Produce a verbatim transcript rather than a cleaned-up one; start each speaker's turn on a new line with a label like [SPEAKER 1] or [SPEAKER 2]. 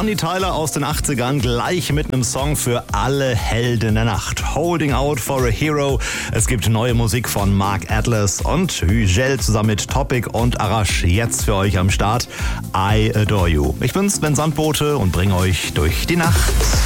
[SPEAKER 1] Bonnie Tyler aus den achtzigern, gleich mit einem Song für alle Helden der Nacht. Holding Out for a Hero. Es gibt neue Musik von Mark Atlas und Hügel zusammen mit Topic und Arash. Jetzt für euch am Start I Adore You. Ich bin Sven Sandbote und bringe euch durch die Nacht.